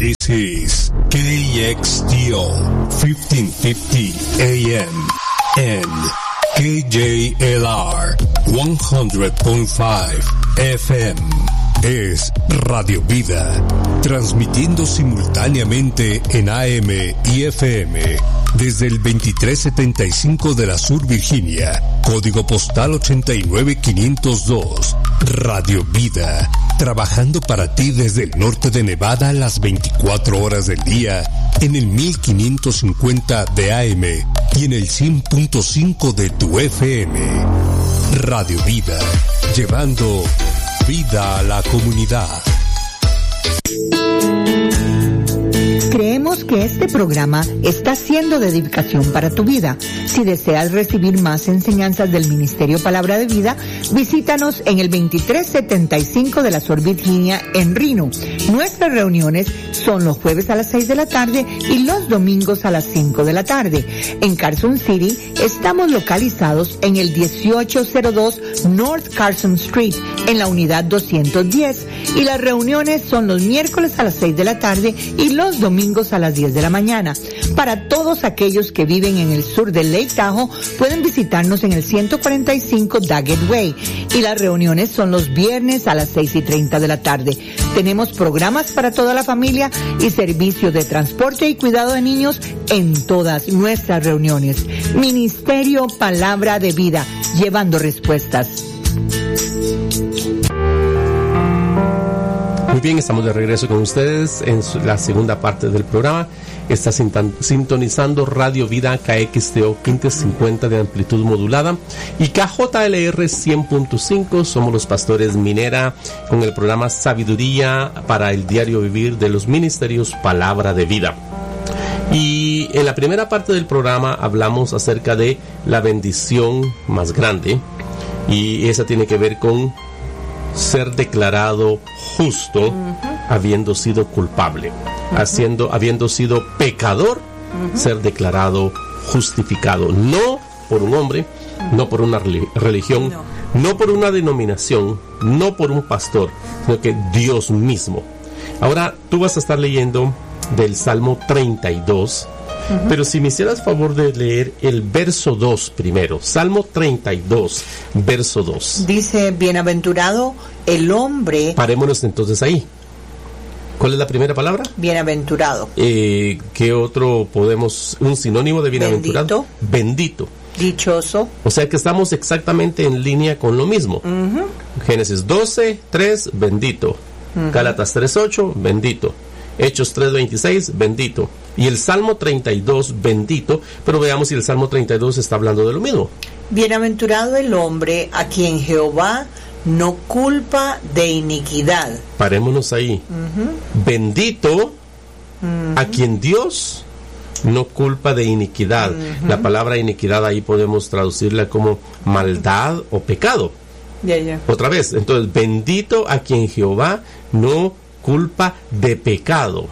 This is KXTO 1550 AM and KJLR 100.5 FM. Es Radio Vida, transmitiendo simultáneamente en AM y FM desde el 2375 de la Sur Virginia, código postal 89502. Radio Vida, trabajando para ti desde el norte de Nevada las 24 horas del día en el 1550 de AM y en el 100.5 de tu FM. Radio Vida, llevando vida a la comunidad. Creemos que este programa está siendo de edificación para tu vida. Si deseas recibir más enseñanzas del Ministerio Palabra de Vida, visítanos en el 2375 de la Sur Virginia en Reno. Nuestras reuniones son los jueves a las 6 de la tarde y los domingos a las 5 de la tarde. En Carson City estamos localizados en el 1802 North Carson Street, en la unidad 210, y las reuniones son los miércoles a las 6 de la tarde y los domingos a las 10 de la mañana. Para todos aquellos que viven en el sur de Lake Tahoe, pueden visitarnos en el 145 Daggett Way, y las reuniones son los viernes a las 6:30 de la tarde. Tenemos programas para toda la familia y servicio de transporte y cuidado de niños en todas nuestras reuniones. Ministerio Palabra de Vida, llevando respuestas. Muy bien, estamos de regreso con ustedes en la segunda parte del programa. Está sintonizando Radio Vida KXTO 1550 de amplitud modulada y KJLR 100.5. Somos los pastores Minera con el programa Sabiduría para el Diario Vivir de los Ministerios Palabra de Vida. Y en la primera parte del programa hablamos acerca de la bendición más grande, y esa tiene que ver con ser declarado justo, habiendo sido culpable, habiendo sido pecador, ser declarado justificado, no por un hombre, no por una religión, no por una denominación, no por un pastor, sino que Dios mismo. Ahora tú vas a estar leyendo del Salmo 32, pero si me hicieras favor de leer el verso 2 primero. Salmo 32, verso 2. Dice: bienaventurado el hombre. Parémonos entonces ahí. ¿Cuál es la primera palabra? Bienaventurado. ¿Qué otro podemos, un sinónimo de bienaventurado? Bendito. Dichoso. O sea que estamos exactamente en línea con lo mismo. Génesis 12, 3, bendito. Gálatas 3:8, bendito. Hechos 3:26, bendito. Y el Salmo 32, bendito. Pero veamos si el Salmo 32 está hablando de lo mismo. Bienaventurado el hombre a quien Jehová no culpa de iniquidad. Parémonos ahí. Bendito a quien Dios no culpa de iniquidad. La palabra iniquidad ahí podemos traducirla como maldad o pecado. Otra vez, entonces, bendito a quien Jehová no culpa de pecado.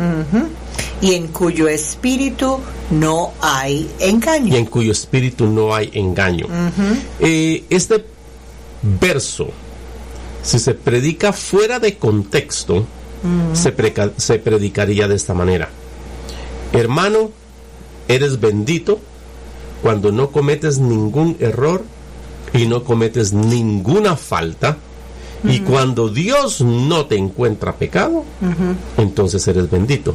Y en cuyo espíritu no hay engaño. Y en cuyo espíritu no hay engaño. Este verso, si se predica fuera de contexto, se predicaría de esta manera: hermano, eres bendito cuando no cometes ningún error y no cometes ninguna falta. Y cuando Dios no te encuentra pecado, entonces eres bendito.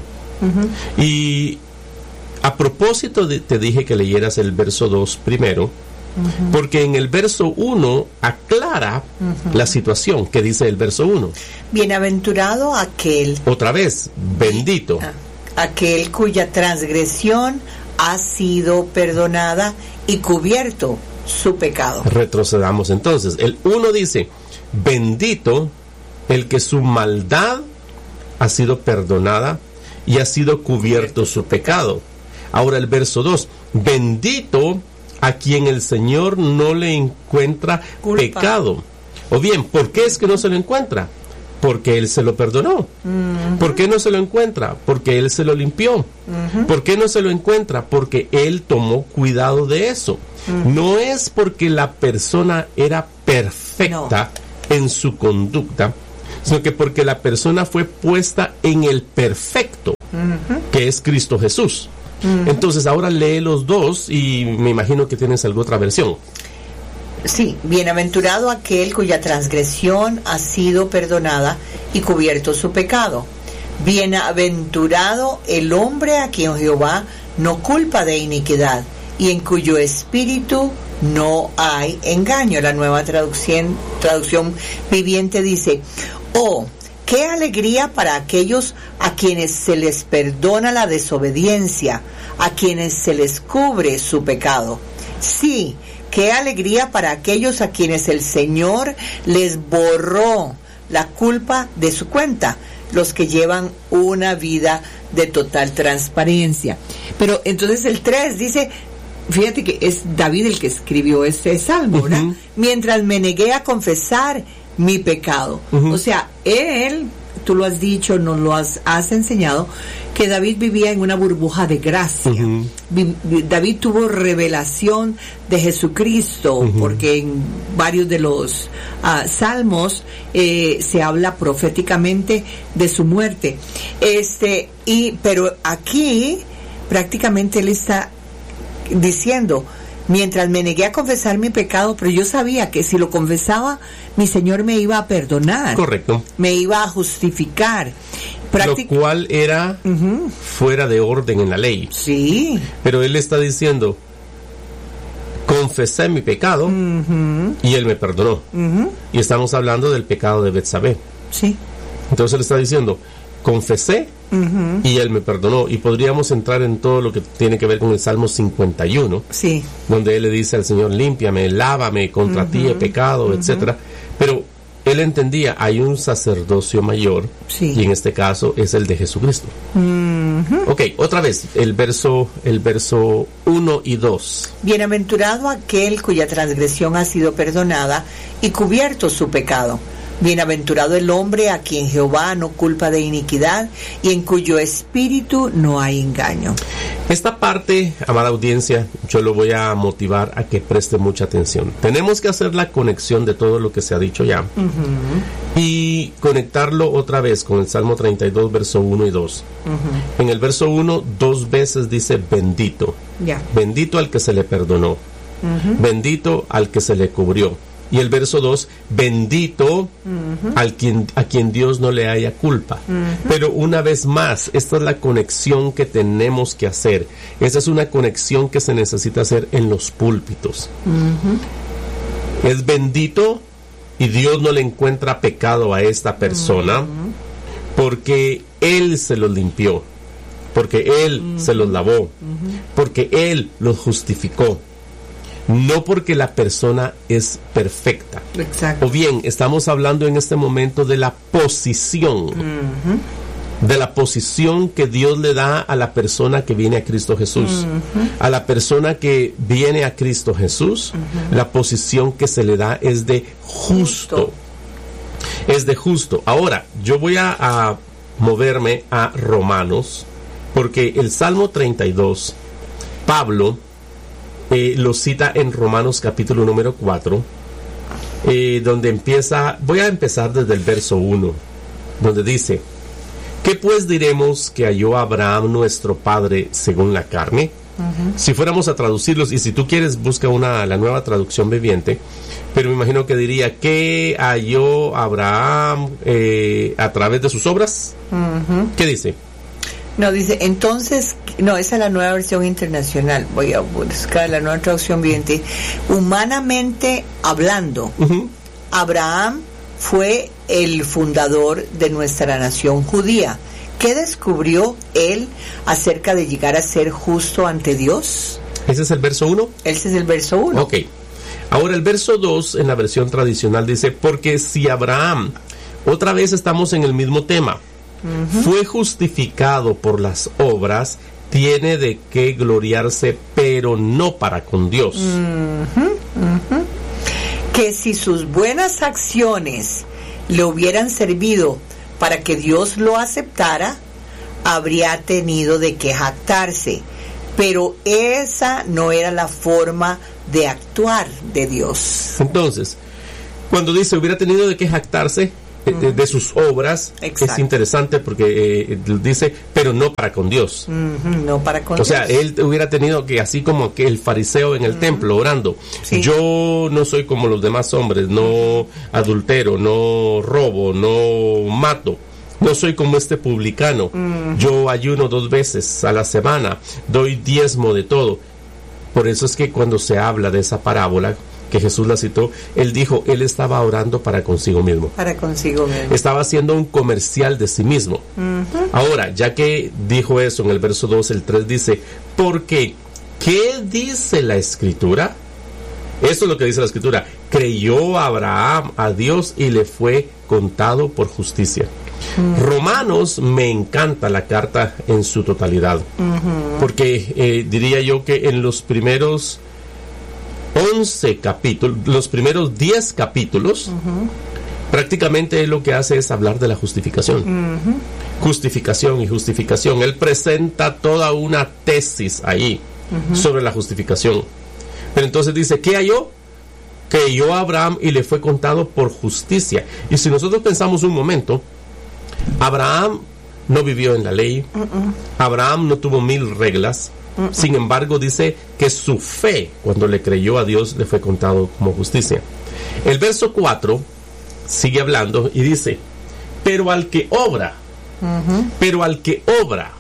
Y a propósito te dije que leyeras el verso 2 primero, porque en el verso 1 aclara la situación. Que dice el verso 1: bienaventurado aquel. Otra vez, bendito. Aquel cuya transgresión ha sido perdonada y cubierto su pecado. Retrocedamos entonces. El 1 dice: bendito el que su maldad ha sido perdonada y ha sido cubierto su pecado. Ahora el verso 2: bendito a quien el Señor no le encuentra pecado. O bien, ¿por qué es que no se lo encuentra? Porque Él se lo perdonó. ¿Por qué no se lo encuentra? Porque Él se lo limpió. ¿Por qué no se lo encuentra? Porque Él tomó cuidado de eso. No es porque la persona era perfecta en su conducta, sino que porque la persona fue puesta en el perfecto, que es Cristo Jesús. Entonces ahora lee los dos y me imagino que tienes alguna otra versión. Sí, bienaventurado aquel cuya transgresión ha sido perdonada y cubierto su pecado. Bienaventurado el hombre a quien Jehová no culpa de iniquidad y en cuyo espíritu no hay engaño. La Nueva traducción viviente dice: oh, qué alegría para aquellos a quienes se les perdona la desobediencia, a quienes se les cubre su pecado. Sí, qué alegría para aquellos a quienes el Señor les borró la culpa de su cuenta, los que llevan una vida de total transparencia. Pero entonces el 3 dice, fíjate que es David el que escribió este salmo, ¿verdad? Mientras me negué a confesar mi pecado. O sea, él, tú lo has dicho, nos lo has enseñado, que David vivía en una burbuja de gracia. David tuvo revelación de Jesucristo, porque en varios de los salmos se habla proféticamente de su muerte. Pero aquí prácticamente él está diciendo: mientras me negué a confesar mi pecado, pero yo sabía que si lo confesaba, mi Señor me iba a perdonar. Correcto. Me iba a justificar. Lo cual era fuera de orden en la ley. Sí. Pero él está diciendo: confesé mi pecado y él me perdonó. Y estamos hablando del pecado de Betsabé. Sí. Entonces él está diciendo: confesé y él me perdonó. Y podríamos entrar en todo lo que tiene que ver con el Salmo 51, sí, donde él le dice al Señor: límpiame, lávame, contra ti he pecado, etcétera. Pero él entendía, hay un sacerdocio mayor, sí, y en este caso es el de Jesucristo. Ok, otra vez, el verso 1 y 2. Bienaventurado aquel cuya transgresión ha sido perdonada y cubierto su pecado. Bienaventurado el hombre a quien Jehová no culpa de iniquidad y en cuyo espíritu no hay engaño. Esta parte, amada audiencia, yo lo voy a motivar a que preste mucha atención. Tenemos que hacer la conexión de todo lo que se ha dicho ya y conectarlo otra vez con el Salmo 32, verso 1 y 2. En el verso 1, 2 veces dice bendito. Bendito al que se le perdonó. Bendito al que se le cubrió. Y el verso 2, bendito a quien Dios no le haya culpa. Pero una vez más, esta es la conexión que tenemos que hacer. Esa es una conexión que se necesita hacer en los púlpitos. Es bendito y Dios no le encuentra pecado a esta persona porque Él se los limpió, porque Él se los lavó, porque Él los justificó. No porque la persona es perfecta. Exacto. O bien, estamos hablando en este momento de la posición. De la posición que Dios le da a la persona que viene a Cristo Jesús. A la persona que viene a Cristo Jesús, la posición que se le da es de justo. Es de justo. Ahora, yo voy a moverme a Romanos, porque el Salmo 32, Pablo lo cita en Romanos capítulo número 4, donde empieza, voy a empezar desde el verso 1, donde dice: ¿qué pues diremos que halló Abraham nuestro padre según la carne? Si fuéramos a traducirlos, y si tú quieres busca la nueva traducción viviente, pero me imagino que diría: ¿qué halló Abraham a través de sus obras? ¿Qué dice? No, dice, entonces, no, esa es la nueva versión internacional. Voy a buscar la nueva traducción viviente. Humanamente hablando, Abraham fue el fundador de nuestra nación judía. ¿Qué descubrió él acerca de llegar a ser justo ante Dios? ¿Ese es el verso 1? Ese es el verso 1. Ok. Ahora el verso 2 en la versión tradicional dice: porque si Abraham, otra vez estamos en el mismo tema, fue justificado por las obras, tiene de qué gloriarse, pero no para con Dios. Que si sus buenas acciones le hubieran servido para que Dios lo aceptara, habría tenido de qué jactarse. Pero esa no era la forma de actuar de Dios. Entonces, cuando dice hubiera tenido de qué jactarse, de sus obras. Exacto. Es interesante porque dice, pero no para con Dios. No para con Dios. O sea, Dios. él hubiera tenido que, así como que el fariseo en el templo orando, Sí. yo no soy como los demás hombres, no adultero, no robo, no mato. No soy como este publicano. Yo ayuno 2 veces a la semana, doy diezmo de todo. Por eso es que cuando se habla de esa parábola que Jesús la citó, él dijo, él estaba orando para consigo mismo. Para consigo mismo. Estaba haciendo un comercial de sí mismo. Ahora, ya que dijo eso en el verso 2, el 3 dice, porque, ¿qué dice la Escritura? Eso es lo que dice la Escritura. Creyó Abraham a Dios y le fue contado por justicia. Romanos, me encanta la carta en su totalidad, porque diría yo que en los primeros 11 capítulos, los primeros 10 capítulos, prácticamente lo que hace es hablar de la justificación. Justificación y justificación. Él presenta toda una tesis ahí sobre la justificación. Pero entonces dice, ¿qué halló? Creyó a Abraham y le fue contado por justicia. Y si nosotros pensamos un momento, Abraham no vivió en la ley, Abraham no tuvo 1000 reglas, sin embargo dice que su fe, cuando le creyó a Dios, le fue contado como justicia. El verso 4 sigue hablando y dice, pero al que obra, pero al que obra,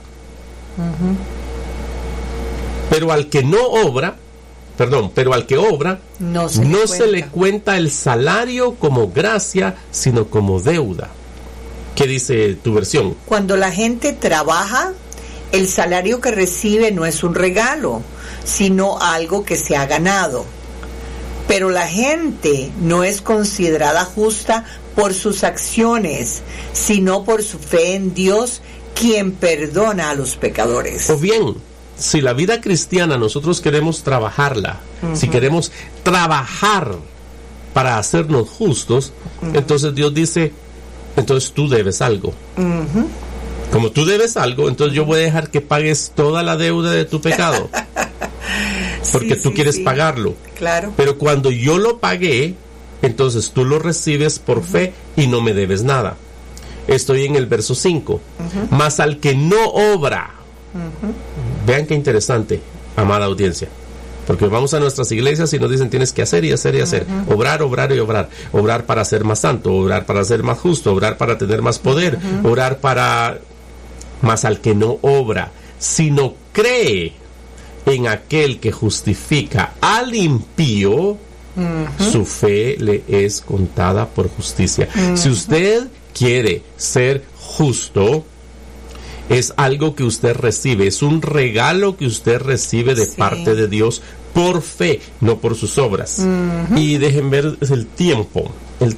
pero al que no obra, pero al que obra, no se le cuenta el salario como gracia, sino como deuda. ¿Qué dice tu versión? Cuando la gente trabaja, el salario que recibe no es un regalo, sino algo que se ha ganado. Pero la gente no es considerada justa por sus acciones, sino por su fe en Dios, quien perdona a los pecadores. O bien, si la vida cristiana nosotros queremos trabajarla, si queremos trabajar para hacernos justos, entonces Dios dice, entonces tú debes algo. Como tú debes algo, entonces yo voy a dejar que pagues toda la deuda de tu pecado. Porque tú quieres pagarlo. Claro. Pero cuando yo lo pagué, entonces tú lo recibes por fe y no me debes nada. Estoy en el verso 5. Mas al que no obra. Vean qué interesante, amada audiencia. Porque vamos a nuestras iglesias y nos dicen tienes que hacer y hacer y hacer. Obrar, obrar y obrar. Obrar para ser más santo, obrar para ser más justo, obrar para tener más poder, obrar para... Mas al que no obra, sino cree en aquel que justifica al impío, su fe le es contada por justicia. Si usted quiere ser justo, es algo que usted recibe, es un regalo que usted recibe de parte de Dios por fe, no por sus obras. Y dejen ver el tiempo.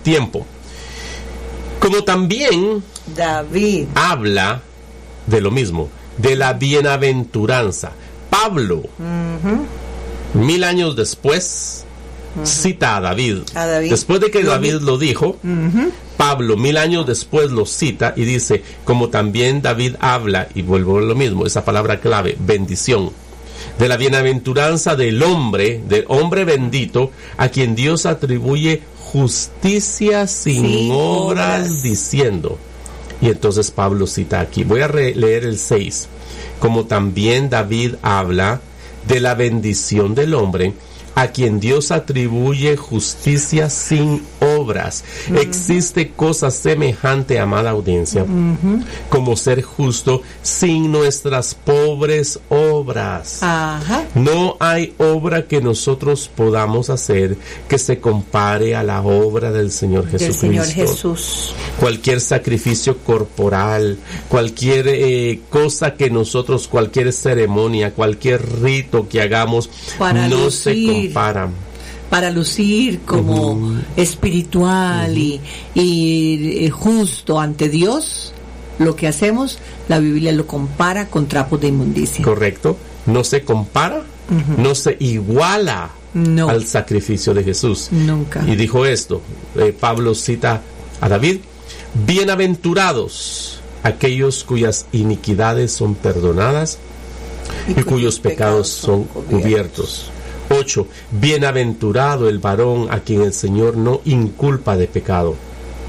Como también David habla de lo mismo, de la bienaventuranza. Pablo, 1000 años después, cita a David. Después de que David lo dijo, Pablo 1000 años después lo cita y dice, como también David habla, y vuelvo a lo mismo, esa palabra clave, bendición, de la bienaventuranza del hombre bendito, a quien Dios atribuye justicia sin obras, diciendo. Y entonces Pablo cita aquí, voy a leer el 6, como también David habla de la bendición del hombre, a quien Dios atribuye justicia sin obras. Existe cosa semejante, amada audiencia, como ser justo sin nuestras pobres obras. No hay obra que nosotros podamos hacer que se compare a la obra del Señor Jesucristo. Del Señor Jesús. Cualquier sacrificio corporal, cualquier cosa que nosotros, cualquier ceremonia, cualquier rito que hagamos, no se comparan. Para lucir como espiritual y justo ante Dios, lo que hacemos, la Biblia lo compara con trapos de inmundicia. Correcto. No se compara, no se iguala al sacrificio de Jesús. Nunca. Y dijo esto, Pablo cita a David, bienaventurados aquellos cuyas iniquidades son perdonadas y cuyos pecados son cubiertos. 8. Bienaventurado el varón a quien el Señor no inculpa de pecado.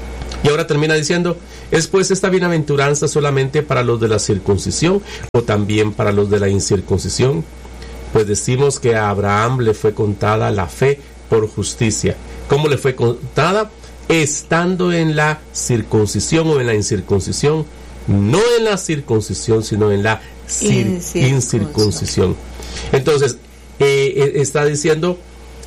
Y ahora termina diciendo, ¿es pues esta bienaventuranza solamente para los de la circuncisión o también para los de la incircuncisión? Pues decimos que a Abraham le fue contada la fe por justicia. ¿Cómo le fue contada? Estando en la circuncisión o en la incircuncisión, no en la circuncisión, sino en la incircuncisión. Entonces, está diciendo,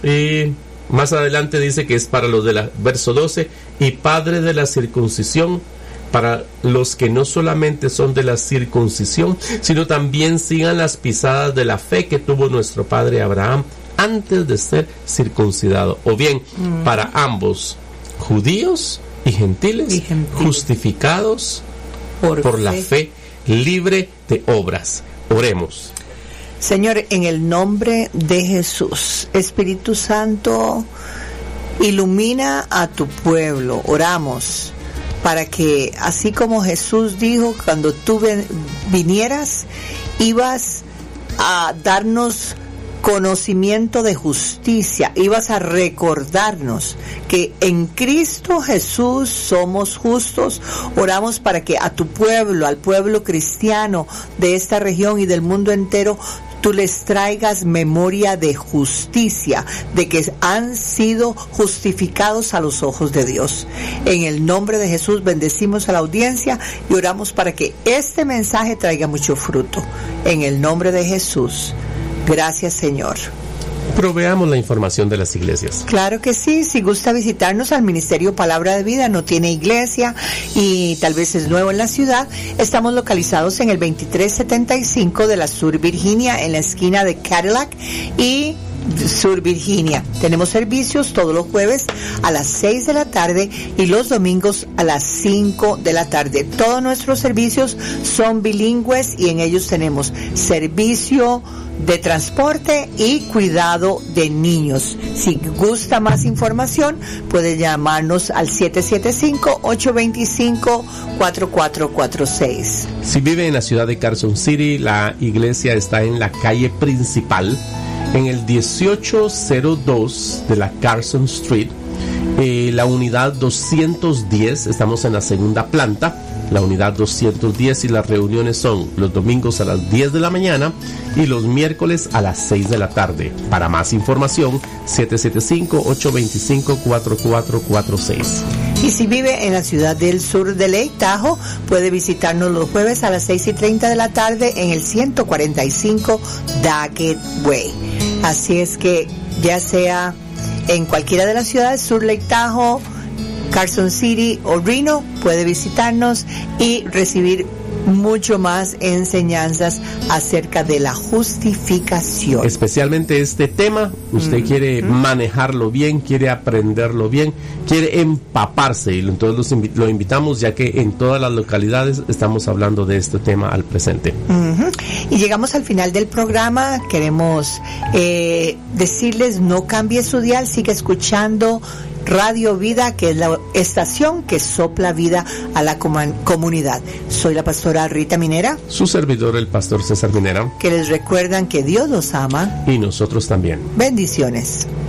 más adelante dice que es para los de la, verso 12, y padre de la circuncisión, para los que no solamente son de la circuncisión, sino también sigan las pisadas de la fe que tuvo nuestro padre Abraham antes de ser circuncidado. O bien, para ambos, judíos y gentiles, justificados por la fe, libre de obras. Oremos. Señor, en el nombre de Jesús, Espíritu Santo, ilumina a tu pueblo. Oramos para que, así como Jesús dijo, cuando tú vinieras, ibas a darnos conocimiento de justicia, ibas a recordarnos que en Cristo Jesús somos justos. Oramos para que a tu pueblo, al pueblo cristiano de esta región y del mundo entero, tú les traigas memoria de justicia, de que han sido justificados a los ojos de Dios. En el nombre de Jesús bendecimos a la audiencia y oramos para que este mensaje traiga mucho fruto. En el nombre de Jesús. Gracias, Señor. Proveamos la información de las iglesias. Claro que sí. Si gusta visitarnos al Ministerio Palabra de Vida, no tiene iglesia y tal vez es nuevo en la ciudad, estamos localizados en el 2375 de la Sur Virginia, en la esquina de Cadillac y Sur Virginia. Tenemos servicios todos los jueves a las 6 de la tarde y los domingos a las 5 de la tarde. Todos nuestros servicios son bilingües y en ellos tenemos servicio de transporte y cuidado de niños. Si gusta más información, puede llamarnos al 775-825-4446. Si vive en la ciudad de Carson City, la iglesia está en la calle principal, en el 1802 de la Carson Street, la unidad 210, estamos en la segunda planta, la unidad 210, y las reuniones son los domingos a las 10 de la mañana y los miércoles a las 6 de la tarde. Para más información, 775-825-4446. Y si vive en la ciudad del sur de Lake Tahoe, puede visitarnos los jueves a las 6:30 de la tarde en el 145 Daggett Way. Así es que ya sea en cualquiera de las ciudades, Sur Lake Tahoe, Carson City o Reno, puede visitarnos y recibir mucho más enseñanzas acerca de la justificación. Especialmente este tema, usted quiere manejarlo bien, quiere aprenderlo bien, quiere empaparse, y entonces lo invitamos, ya que en todas las localidades estamos hablando de este tema al presente. Y llegamos al final del programa. Queremos decirles, no cambie su dial, siga escuchando Radio Vida, que es la estación que sopla vida a la comunidad. Soy la pastora Rita Minera. Su servidor, el pastor César Minera. Que les recuerdan que Dios los ama. Y nosotros también. Bendiciones.